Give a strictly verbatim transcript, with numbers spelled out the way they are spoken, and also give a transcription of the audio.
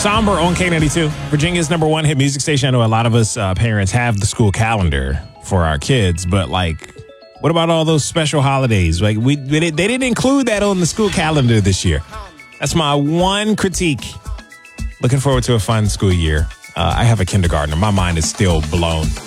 Somber on K ninety-two, Virginia's number one hit music station. I know a lot of us uh, parents have the school calendar for our kids, but like, what about all those special holidays? Like, we they didn't include that on the school calendar this year. That's my one critique. Looking forward to a fun school year. Uh, I have a kindergartner. My mind is still blown.